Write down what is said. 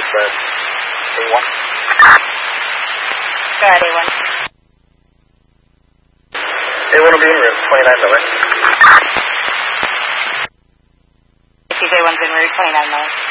but A1. Go ahead, A1. A1 will be in route 29 Miller. CJ1's en route 29 Miller.